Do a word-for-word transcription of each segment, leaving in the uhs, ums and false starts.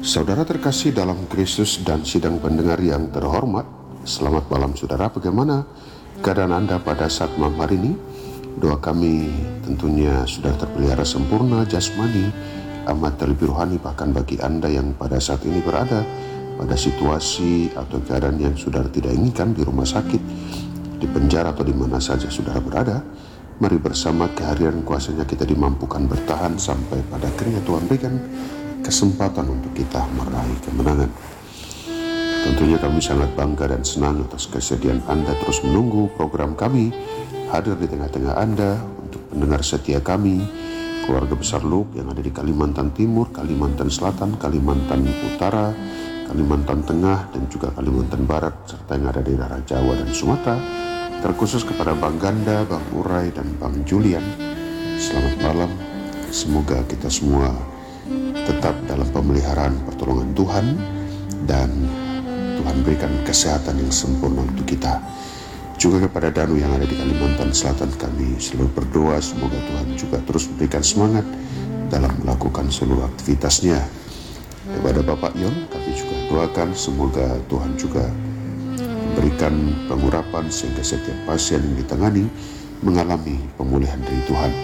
Saudara terkasih dalam Kristus dan sidang pendengar yang terhormat, selamat malam saudara. Bagaimana keadaan Anda pada saat malam hari ini? Doa kami tentunya sudah terpelihara sempurna jasmani, amat terlebih rohani, bahkan bagi Anda yang pada saat ini berada pada situasi atau keadaan yang saudara tidak inginkan, di rumah sakit, di penjara, atau di mana saja saudara berada. Mari bersama kehadiran kuasanya kita dimampukan bertahan sampai pada akhirnya Tuhan berikan kesempatan untuk kita meraih kemenangan. Tentunya kami sangat bangga dan senang atas kesediaan Anda terus menunggu program kami hadir di tengah-tengah Anda. Untuk pendengar setia kami, keluarga besar Luke yang ada di Kalimantan Timur, Kalimantan Selatan, Kalimantan Utara, Kalimantan Tengah, dan juga Kalimantan Barat, serta yang ada di daerah Jawa dan Sumatera, terkhusus kepada Bang Ganda, Bang Urai, dan Bang Julian. Selamat malam, semoga kita semua tetap dalam pemeliharaan pertolongan Tuhan dan Tuhan berikan kesehatan yang sempurna untuk kita. Juga kepada Danu yang ada di Kalimantan Selatan, kami selalu berdoa semoga Tuhan juga terus memberikan semangat dalam melakukan seluruh aktivitasnya. Kepada Bapak Yon, kami juga doakan semoga Tuhan juga memberikan pengurapan sehingga setiap pasien yang ditangani mengalami pemulihan dari Tuhan.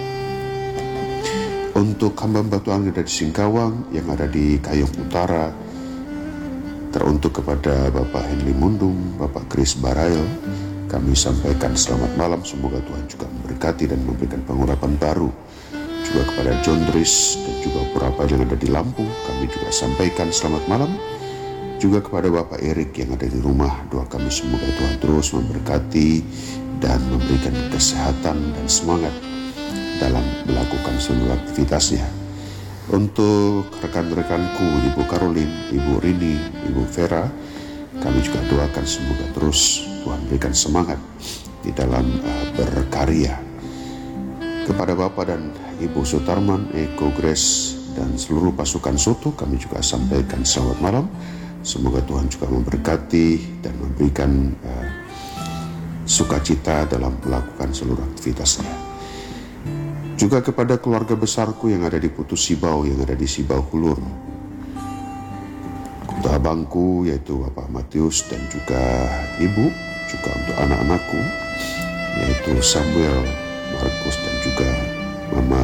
Untuk hamba-hamba Tuhan yang ada di Singkawang, yang ada di Kayong Utara, teruntuk kepada Bapak Henry Mundung, Bapak Chris Barail, kami sampaikan selamat malam, semoga Tuhan juga memberkati dan memberikan pengurapan baru. Juga kepada John Dris dan juga beberapa yang ada di Lampung, kami juga sampaikan selamat malam. Juga kepada Bapak Erik yang ada di rumah, doa kami semoga Tuhan terus memberkati dan memberikan kesehatan dan semangat dalam melakukan seluruh aktivitasnya. Untuk rekan-rekanku, Ibu Caroline, Ibu Rini, Ibu Vera, kami juga doakan semoga terus Tuhan berikan semangat di dalam uh, berkarya. Kepada Bapak dan Ibu Sutarman, Eko Grace, dan seluruh pasukan Soto, kami juga sampaikan selamat malam. Semoga Tuhan juga memberkati dan memberikan uh, sukacita dalam melakukan seluruh aktivitasnya. Juga kepada keluarga besarku yang ada di Putus Sibau, yang ada di Sibau Hulur, untuk abangku yaitu Bapak Matius dan juga Ibu, juga untuk anak-anakku yaitu Samuel, Markus, dan juga Mama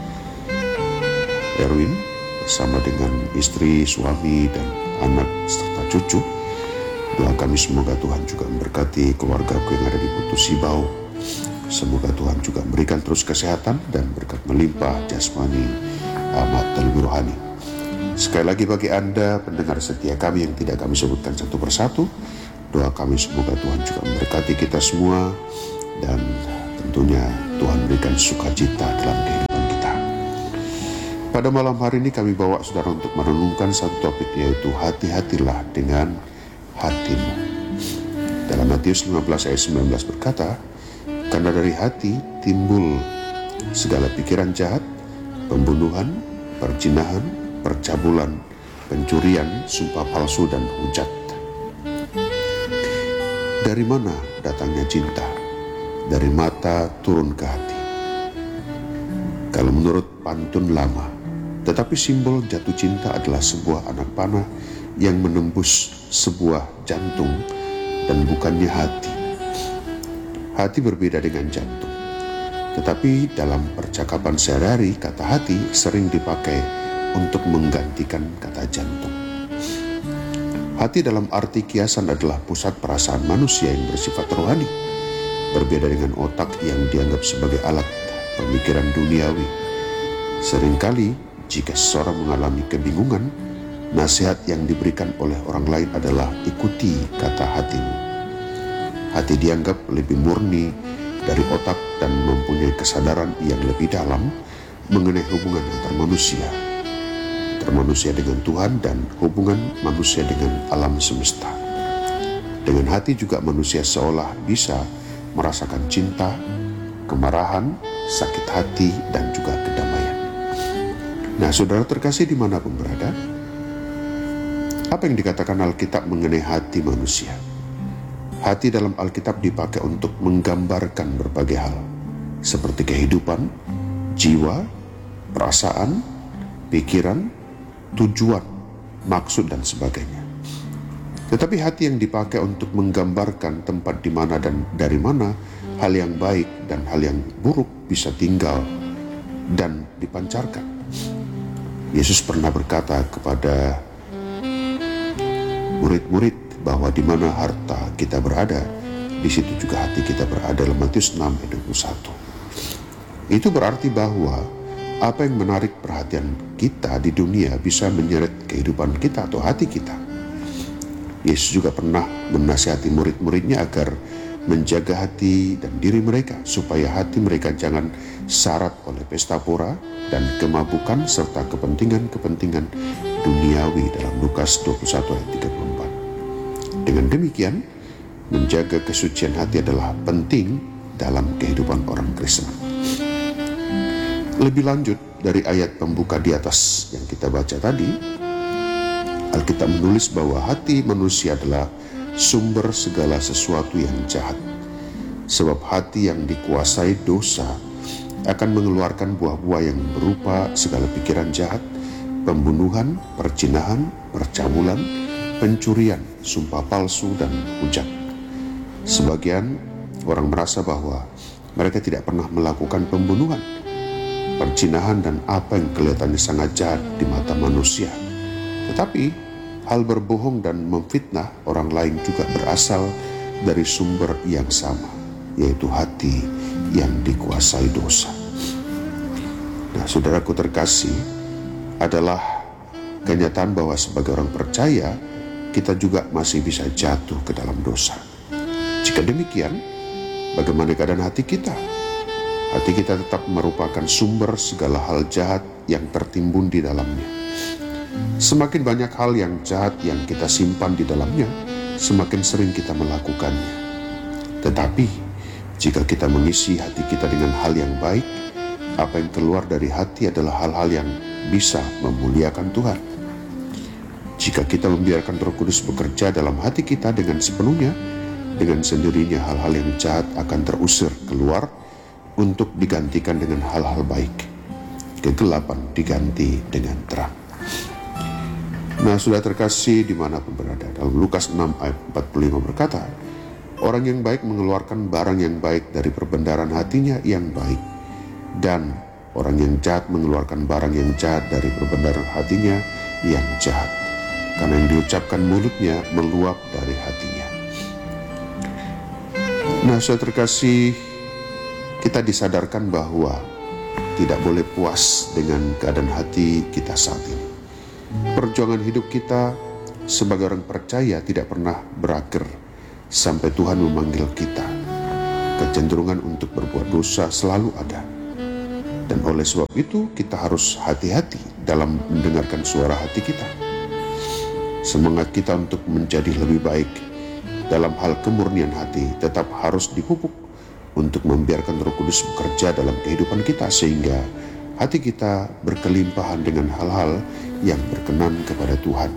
Erwin, bersama dengan istri, suami, dan anak serta cucu. Doa kami semoga Tuhan juga memberkati keluargaku yang ada di Putus Sibau. Semoga Tuhan juga memberikan terus kesehatan dan berkat melimpah jasmani, amat terlebih rohani. Sekali lagi bagi Anda pendengar setia kami yang tidak kami sebutkan satu persatu, doa kami semoga Tuhan juga memberkati kita semua dan tentunya Tuhan berikan sukacita dalam kehidupan kita. Pada malam hari ini kami bawa saudara untuk merenungkan satu topik, yaitu hati-hatilah dengan hatimu. Dalam Matius lima belas ayat sembilan belas berkata, karena dari hati timbul segala pikiran jahat, pembunuhan, perzinahan, percabulan, pencurian, sumpah palsu, dan hujat. Dari mana datangnya cinta? Dari mata turun ke hati. Kalau menurut pantun lama, tetapi simbol jatuh cinta adalah sebuah anak panah yang menembus sebuah jantung dan bukannya hati. Hati berbeda dengan jantung. Tetapi dalam percakapan sehari-hari, kata hati sering dipakai untuk menggantikan kata jantung. Hati dalam arti kiasan adalah pusat perasaan manusia yang bersifat rohani, berbeda dengan otak yang dianggap sebagai alat pemikiran duniawi. Seringkali jika seseorang mengalami kebingungan, nasihat yang diberikan oleh orang lain adalah ikuti kata hatimu. Hati dianggap lebih murni dari otak dan mempunyai kesadaran yang lebih dalam mengenai hubungan antar manusia, antar manusia dengan Tuhan dan hubungan manusia dengan alam semesta. Dengan hati juga manusia seolah bisa merasakan cinta, kemarahan, sakit hati, dan juga kedamaian. Nah, saudara terkasih dimanapun berada, apa yang dikatakan Alkitab mengenai hati manusia? Hati dalam Alkitab dipakai untuk menggambarkan berbagai hal, seperti kehidupan, jiwa, perasaan, pikiran, tujuan, maksud dan sebagainya. Tetapi hati yang dipakai untuk menggambarkan tempat di mana dan dari mana hal yang baik dan hal yang buruk bisa tinggal dan dipancarkan. Yesus pernah berkata kepada murid-murid bahwa di mana harta kita berada, di situ juga hati kita berada, dalam Matius enam ayat dua puluh satu. Itu berarti bahwa apa yang menarik perhatian kita di dunia bisa menyeret kehidupan kita atau hati kita. Yesus juga pernah menasihati murid-muridnya agar menjaga hati dan diri mereka, supaya hati mereka jangan syarat oleh pesta pora dan kemabukan serta kepentingan-kepentingan duniawi, dalam Lukas dua puluh satu ayat tiga puluh empat. Dengan demikian, menjaga kesucian hati adalah penting dalam kehidupan orang Kristen. Lebih lanjut dari ayat pembuka di atas yang kita baca tadi, Alkitab menulis bahwa hati manusia adalah sumber segala sesuatu yang jahat. Sebab hati yang dikuasai dosa akan mengeluarkan buah-buah yang berupa segala pikiran jahat, pembunuhan, perzinahan, percabulan, pencurian, sumpah palsu, dan hujat. Sebagian orang merasa bahwa mereka tidak pernah melakukan pembunuhan, perzinahan, dan apa yang kelihatannya sangat jahat di mata manusia. Tetapi hal berbohong dan memfitnah orang lain juga berasal dari sumber yang sama, yaitu hati yang dikuasai dosa. Nah, saudaraku terkasih, adalah kenyataan bahwa sebagai orang percaya, kita juga masih bisa jatuh ke dalam dosa. Jika demikian, bagaimana keadaan hati kita? Hati kita tetap merupakan sumber segala hal jahat yang tertimbun di dalamnya. Semakin banyak hal yang jahat yang kita simpan di dalamnya, semakin sering kita melakukannya. Tetapi, jika kita mengisi hati kita dengan hal yang baik, apa yang keluar dari hati adalah hal-hal yang bisa memuliakan Tuhan. Jika kita membiarkan Roh Kudus bekerja dalam hati kita dengan sepenuhnya, dengan sendirinya hal-hal yang jahat akan terusir keluar untuk digantikan dengan hal-hal baik. Kegelapan diganti dengan terang. Nah, sudah terkasih dimanapun berada, dalam Lukas enam ayat empat puluh lima berkata, orang yang baik mengeluarkan barang yang baik dari perbendaharaan hatinya yang baik, dan orang yang jahat mengeluarkan barang yang jahat dari perbendaharaan hatinya yang jahat, karena yang diucapkan mulutnya meluap dari hatinya. Nah, saudara terkasih, kita disadarkan bahwa tidak boleh puas dengan keadaan hati kita saat ini. Perjuangan hidup kita sebagai orang percaya tidak pernah berakhir sampai Tuhan memanggil kita. Kecenderungan untuk berbuat dosa selalu ada. Dan oleh sebab itu kita harus hati-hati dalam mendengarkan suara hati kita. Semangat kita untuk menjadi lebih baik dalam hal kemurnian hati tetap harus dipupuk untuk membiarkan Roh Kudus bekerja dalam kehidupan kita, sehingga hati kita berkelimpahan dengan hal-hal yang berkenan kepada Tuhan.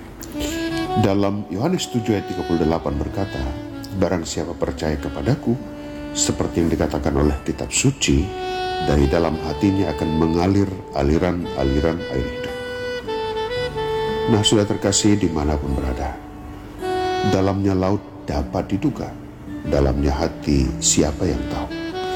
Dalam Yohanes tujuh ayat tiga puluh delapan berkata, barang siapa percaya kepadaku, seperti yang dikatakan oleh kitab suci, dari dalam hatinya akan mengalir aliran-aliran air hidup. Nah, sudah terkasih dimanapun berada, dalamnya laut dapat diduga, dalamnya hati siapa yang tahu.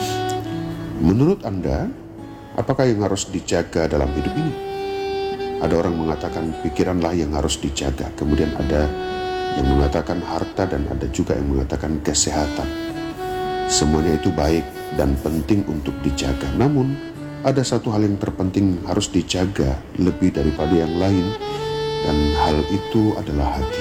Menurut Anda, apakah yang harus dijaga dalam hidup ini? Ada orang mengatakan pikiranlah yang harus dijaga, kemudian ada yang mengatakan harta, dan ada juga yang mengatakan kesehatan. Semuanya itu baik dan penting untuk dijaga, namun ada satu hal yang terpenting harus dijaga lebih daripada yang lain, dan hal itu adalah hati.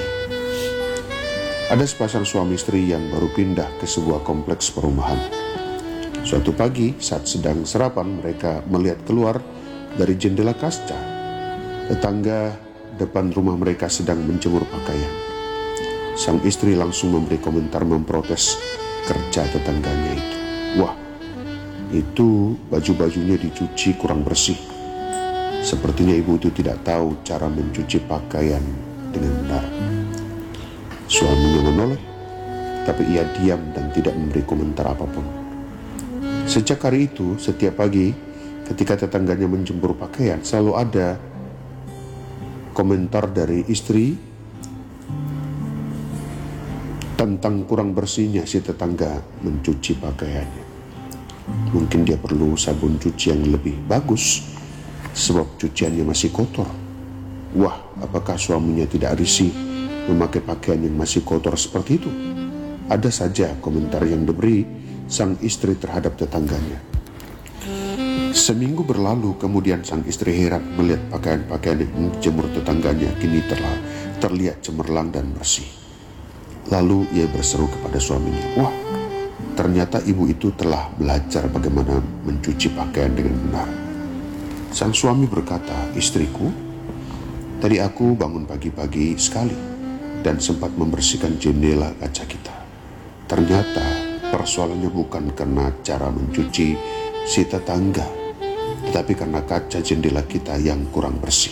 Ada sepasang suami istri yang baru pindah ke sebuah kompleks perumahan. Suatu pagi saat sedang sarapan, mereka melihat keluar dari jendela kaca tetangga depan rumah mereka sedang menjemur pakaian. Sang istri langsung memberi komentar memprotes kerja tetangganya itu. Wah, itu baju-bajunya dicuci kurang bersih. Sepertinya ibu itu tidak tahu cara mencuci pakaian dengan benar. Suaminya menoleh, tapi ia diam dan tidak memberi komentar apapun. Sejak hari itu, setiap pagi ketika tetangganya menjemur pakaian, selalu ada komentar dari istri tentang kurang bersihnya si tetangga mencuci pakaiannya. Mungkin dia perlu sabun cuci yang lebih bagus sebab cuciannya masih kotor. Wah, apakah suaminya tidak risih memakai pakaian yang masih kotor seperti itu? Ada saja komentar yang diberi sang istri terhadap tetangganya. Seminggu berlalu, kemudian sang istri heran melihat pakaian-pakaian yang dijemur tetangganya kini telah terlihat cemerlang dan bersih. Lalu ia berseru kepada suaminya, wah, ternyata ibu itu telah belajar bagaimana mencuci pakaian dengan benar. Sang suami berkata, istriku, tadi aku bangun pagi-pagi sekali dan sempat membersihkan jendela kaca kita. Ternyata persoalannya bukan karena cara mencuci si tetangga, tetapi karena kaca jendela kita yang kurang bersih.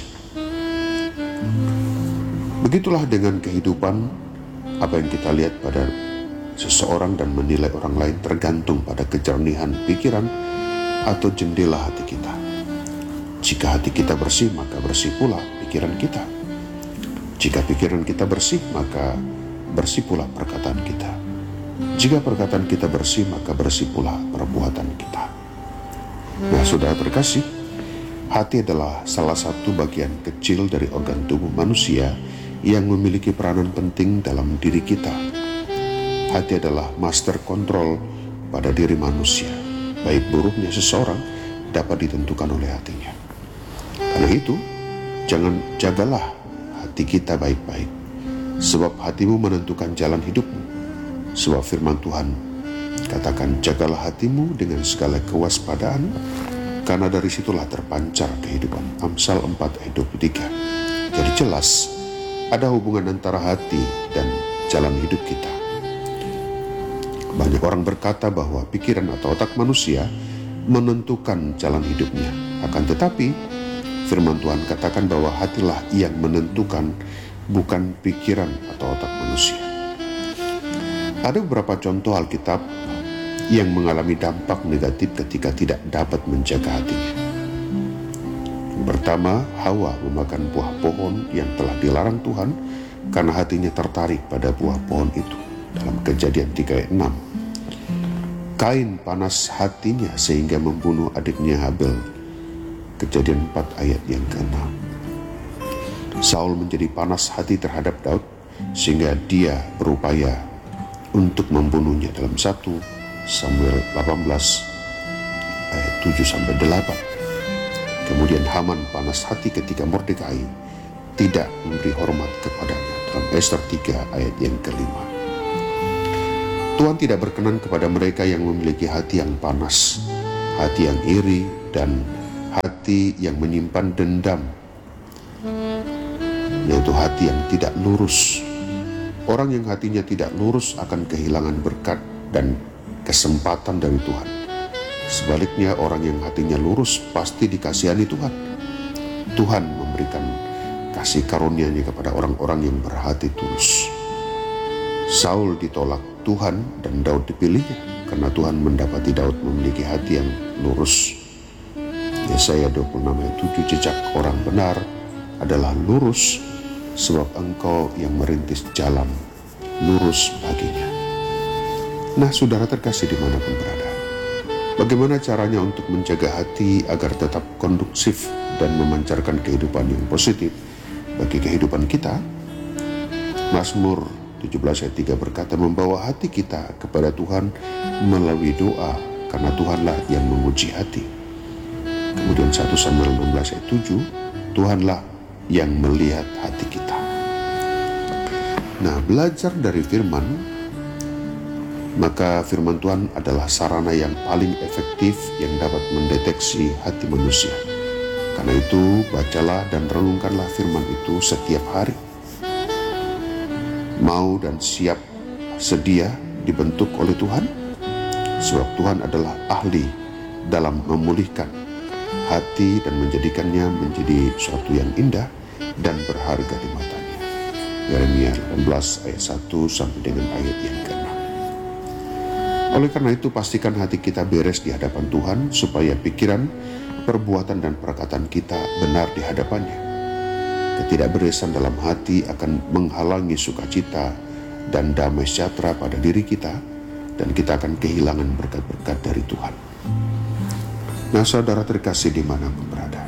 Begitulah dengan kehidupan. Apa yang kita lihat pada seseorang dan menilai orang lain tergantung pada kejernihan pikiran atau jendela hati kita. Jika hati kita bersih, maka bersih pula pikiran kita. Jika pikiran kita bersih, maka bersih pula perkataan kita. Jika perkataan kita bersih, maka bersih pula perbuatan kita. Nah, saudara terkasih, hati adalah salah satu bagian kecil dari organ tubuh manusia yang memiliki peranan penting dalam diri kita. Hati adalah master control pada diri manusia. Baik buruknya seseorang dapat ditentukan oleh hatinya. Karena itu, jangan jagalah hati kita baik-baik, sebab hatimu menentukan jalan hidupmu. Sebab firman Tuhan katakan, jagalah hatimu dengan segala kewaspadaan, karena dari situlah terpancar kehidupan. Amsal empat ayat dua puluh tiga. Jadi jelas ada hubungan antara hati dan jalan hidup kita. Banyak orang berkata bahwa pikiran atau otak manusia menentukan jalan hidupnya. Akan tetapi, firman Tuhan katakan bahwa hatilah yang menentukan, bukan pikiran atau otak manusia. Ada beberapa contoh Alkitab yang mengalami dampak negatif ketika tidak dapat menjaga hatinya. Pertama, Hawa memakan buah pohon yang telah dilarang Tuhan karena hatinya tertarik pada buah pohon itu. Dalam Kejadian tiga ayat enam. Kain panas hatinya sehingga membunuh adiknya Habel. Kejadian empat ayat yang keenam. Saul menjadi panas hati terhadap Daud sehingga dia berupaya untuk membunuhnya dalam satu Samuel delapan belas ayat tujuh sampai delapan. Kemudian Haman panas hati ketika Mordekai tidak memberi hormat kepadanya dalam Ester tiga ayat yang kelima. Tuhan tidak berkenan kepada mereka yang memiliki hati yang panas, hati yang iri, dan hati yang menyimpan dendam, yaitu hati yang tidak lurus. Orang yang hatinya tidak lurus akan kehilangan berkat dan kesempatan dari Tuhan. Sebaliknya, orang yang hatinya lurus pasti dikasihani Tuhan. Tuhan memberikan kasih karunia-Nya kepada orang-orang yang berhati tulus. Saul ditolak Tuhan dan Daud dipilihnya karena Tuhan mendapati Daud memiliki hati yang lurus. Yesaya dua puluh enam ayat tujuh, jejak orang benar adalah lurus, sebab engkau yang merintis jalan lurus baginya. Nah, saudara terkasih dimanapun berada, bagaimana caranya untuk menjaga hati agar tetap kondusif dan memancarkan kehidupan yang positif bagi kehidupan kita? Mazmur tujuh belas ayat tiga berkata, membawa hati kita kepada Tuhan melalui doa, karena Tuhanlah yang menguji hati. Kemudian satu Samuel enam belas ayat tujuh, Tuhanlah yang melihat hati kita. Nah, belajar dari firman, maka firman Tuhan adalah sarana yang paling efektif yang dapat mendeteksi hati manusia. Karena itu, bacalah dan renungkanlah firman itu setiap hari. Mau dan siap sedia dibentuk oleh Tuhan, sebab Tuhan adalah ahli dalam memulihkan hati dan menjadikannya menjadi suatu yang indah dan berharga di matanya. Yeremia delapan belas ayat satu sampai dengan ayat yang keenam. Oleh karena itu, pastikan hati kita beres di hadapan Tuhan, supaya pikiran, perbuatan, dan perkataan kita benar di hadapannya. Ketidakberesan dalam hati akan menghalangi sukacita dan damai sejahtera pada diri kita, dan kita akan kehilangan berkat-berkat dari Tuhan. Nah, saudara terkasih dimanapun berada,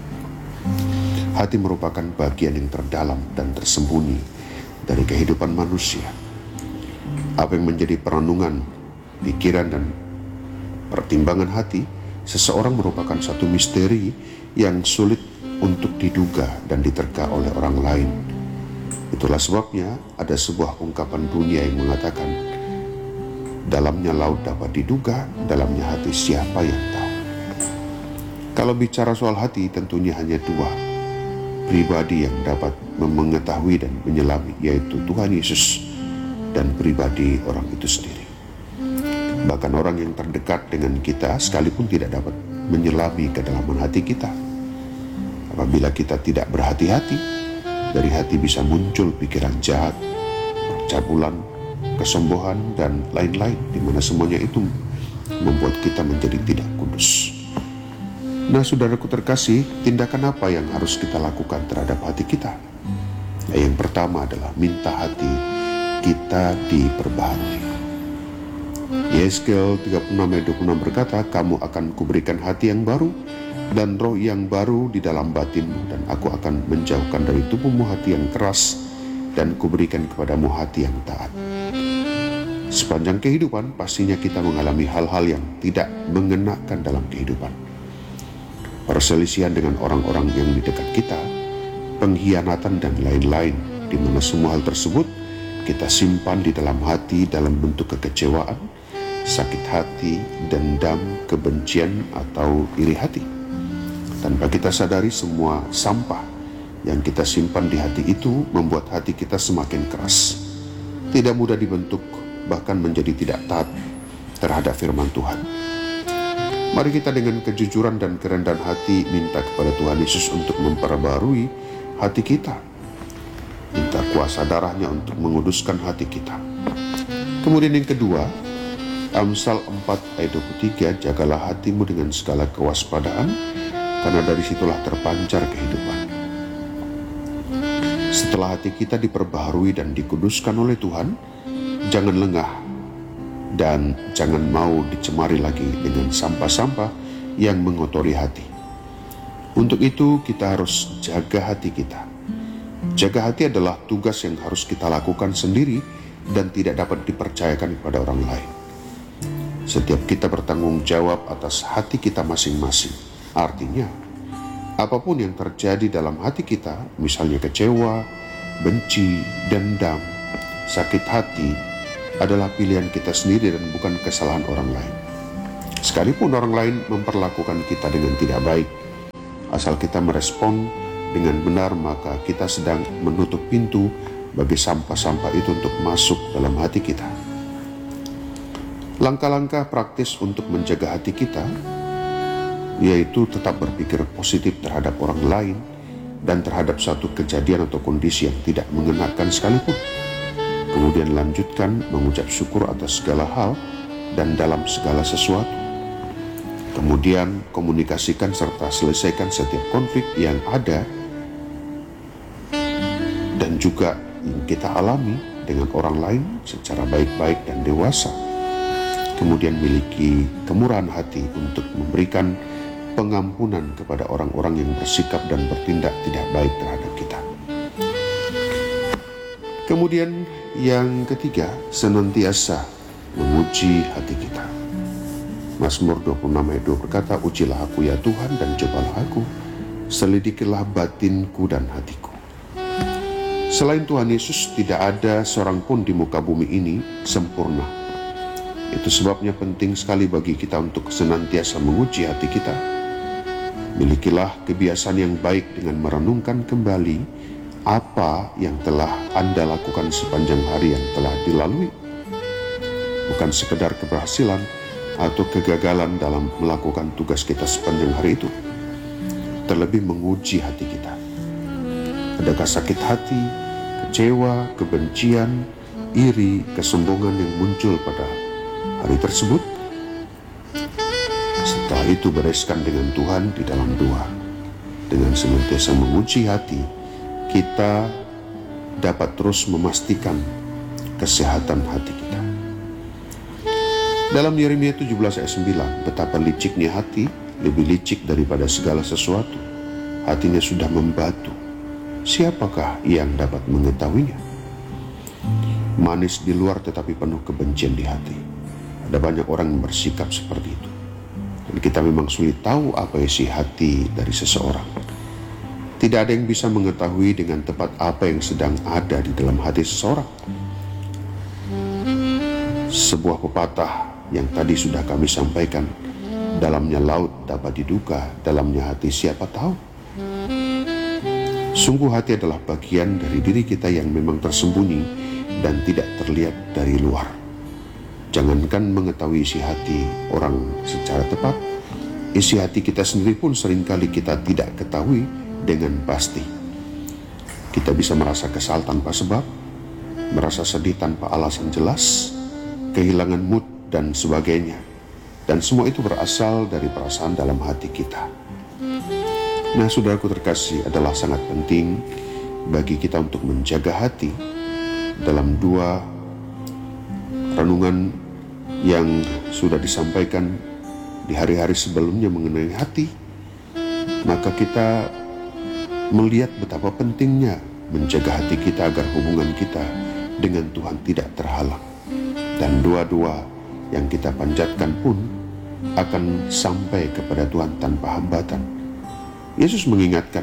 hati merupakan bagian yang terdalam dan tersembunyi dari kehidupan manusia. Apa yang menjadi perenungan, pikiran, dan pertimbangan hati seseorang merupakan satu misteri yang sulit untuk diduga dan diterka oleh orang lain. Itulah sebabnya ada sebuah ungkapan dunia yang mengatakan, dalamnya laut dapat diduga, dalamnya hati siapa yang tahu. Kalau bicara soal hati, tentunya hanya dua pribadi yang dapat mengetahui dan menyelami, yaitu Tuhan Yesus dan pribadi orang itu sendiri. Bahkan orang yang terdekat dengan kita sekalipun tidak dapat menyelami kedalaman hati kita. Apabila kita tidak berhati-hati, dari hati bisa muncul pikiran jahat, percabulan, kesombongan, dan lain-lain, di mana semuanya itu membuat kita menjadi tidak kudus. Nah, saudaraku terkasih, tindakan apa yang harus kita lakukan terhadap hati kita? Nah, yang pertama adalah minta hati kita diperbaharui. Yeskel tiga puluh enam ayat dua puluh enam berkata, kamu akan kuberikan hati yang baru dan roh yang baru di dalam batinmu, dan aku akan menjauhkan dari tubuhmu hati yang keras dan kuberikan kepadamu hati yang taat. Sepanjang kehidupan pastinya kita mengalami hal-hal yang tidak mengenakan dalam kehidupan. Perselisihan dengan orang-orang yang di dekat kita, pengkhianatan, dan lain-lain, di mana semua hal tersebut kita simpan di dalam hati dalam bentuk kekecewaan, sakit hati, dendam, kebencian, atau iri hati. Tanpa kita sadari, semua sampah yang kita simpan di hati itu membuat hati kita semakin keras, tidak mudah dibentuk, bahkan menjadi tidak taat terhadap firman Tuhan. Mari kita dengan kejujuran dan kerendahan hati minta kepada Tuhan Yesus untuk memperbarui hati kita. Minta kuasa darahnya untuk menguduskan hati kita. Kemudian yang kedua, Amsal empat ayat dua puluh tiga, jagalah hatimu dengan segala kewaspadaan, karena dari situlah terpancar kehidupan. Setelah hati kita diperbaharui dan dikuduskan oleh Tuhan, jangan lengah dan jangan mau dicemari lagi dengan sampah-sampah yang mengotori hati. Untuk itu kita harus jaga hati kita. Jaga hati adalah tugas yang harus kita lakukan sendiri dan tidak dapat dipercayakan kepada orang lain. Setiap kita bertanggung jawab atas hati kita masing-masing. Artinya, apapun yang terjadi dalam hati kita, misalnya kecewa, benci, dendam, sakit hati, adalah pilihan kita sendiri dan bukan kesalahan orang lain. Sekalipun orang lain memperlakukan kita dengan tidak baik, asal kita merespon dengan benar, maka kita sedang menutup pintu bagi sampah-sampah itu untuk masuk dalam hati kita. Langkah-langkah praktis untuk menjaga hati kita yaitu tetap berpikir positif terhadap orang lain dan terhadap satu kejadian atau kondisi yang tidak mengenakan sekalipun. Kemudian lanjutkan mengucap syukur atas segala hal dan dalam segala sesuatu. Kemudian komunikasikan serta selesaikan setiap konflik yang ada dan juga yang kita alami dengan orang lain secara baik-baik dan dewasa. Kemudian miliki kemurahan hati untuk memberikan pengampunan kepada orang-orang yang bersikap dan bertindak tidak baik terhadap kita. Kemudian yang ketiga, senantiasa menguji hati kita. Mazmur dua puluh enam ayat dua berkata, ujilah aku ya Tuhan dan cobalah aku, selidikilah batinku dan hatiku. Selain Tuhan Yesus, tidak ada seorang pun di muka bumi ini sempurna. Itu sebabnya penting sekali bagi kita untuk senantiasa menguji hati kita. Milikilah kebiasaan yang baik dengan merenungkan kembali apa yang telah Anda lakukan sepanjang hari yang telah dilalui. Bukan sekedar keberhasilan atau kegagalan dalam melakukan tugas kita sepanjang hari itu. Terlebih menguji hati kita. Adakah sakit hati, kecewa, kebencian, iri, kesombongan yang muncul pada hari tersebut? Setelah itu bereskan dengan Tuhan di dalam doa. Dengan senantiasa menguji hati, kita dapat terus memastikan kesehatan hati kita. Dalam Yeremia tujuh belas ayat sembilan, betapa liciknya hati, lebih licik daripada segala sesuatu. Hatinya sudah membatu. Siapakah yang dapat mengetahuinya? Manis di luar tetapi penuh kebencian di hati. Ada banyak orang yang bersikap seperti itu. Dan kita memang sulit tahu apa isi hati dari seseorang. Tidak ada yang bisa mengetahui dengan tepat apa yang sedang ada di dalam hati seseorang. Sebuah pepatah yang tadi sudah kami sampaikan, dalamnya laut dapat diduga, dalamnya hati siapa tahu. Sungguh hati adalah bagian dari diri kita yang memang tersembunyi dan tidak terlihat dari luar. Jangankan mengetahui isi hati orang secara tepat, isi hati kita sendiri pun seringkali kita tidak ketahui dengan pasti. Kita bisa merasa kesal tanpa sebab, merasa sedih tanpa alasan jelas, kehilangan mood dan sebagainya. Dan semua itu berasal dari perasaan dalam hati kita. Nah, saudaraku terkasih, adalah sangat penting bagi kita untuk menjaga hati. Dalam dua renungan yang sudah disampaikan di hari-hari sebelumnya mengenai hati, maka kita melihat betapa pentingnya menjaga hati kita agar hubungan kita dengan Tuhan tidak terhalang. Dan dua-dua yang kita panjatkan pun akan sampai kepada Tuhan tanpa hambatan. Yesus mengingatkan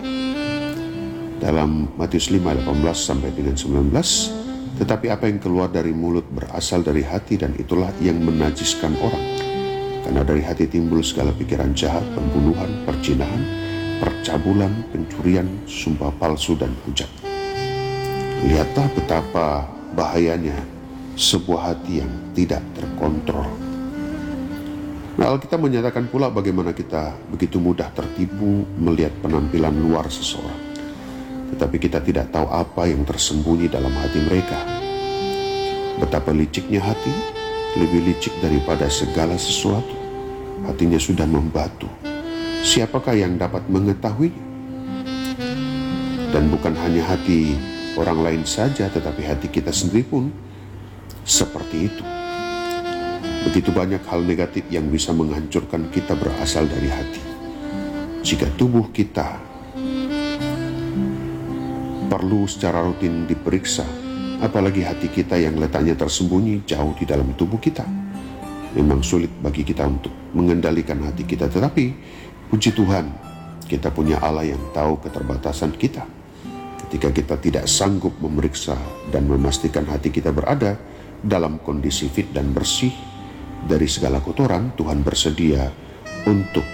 dalam Matius lima ayat delapan belas sampai dengan sembilan belas, tetapi apa yang keluar dari mulut berasal dari hati, dan itulah yang menajiskan orang. Karena dari hati timbul segala pikiran jahat, pembunuhan, perzinahan, percabulan, pencurian, sumpah palsu, dan hujat. Lihatlah betapa bahayanya sebuah hati yang tidak terkontrol. Nah, Alkitab menyatakan pula bagaimana kita begitu mudah tertipu melihat penampilan luar seseorang, tetapi kita tidak tahu apa yang tersembunyi dalam hati mereka. Betapa liciknya hati, lebih licik daripada segala sesuatu. Hatinya sudah membatu. Siapakah yang dapat mengetahuinya? Dan bukan hanya hati orang lain saja, tetapi hati kita sendiri pun seperti itu. Begitu banyak hal negatif yang bisa menghancurkan kita berasal dari hati. Jika tubuh kita perlu secara rutin diperiksa, apalagi hati kita yang letaknya tersembunyi jauh di dalam tubuh kita. Memang sulit bagi kita untuk mengendalikan hati kita, tetapi puji Tuhan, kita punya Allah yang tahu keterbatasan kita. Ketika kita tidak sanggup memeriksa dan memastikan hati kita berada dalam kondisi fit dan bersih dari segala kotoran, Tuhan bersedia untuk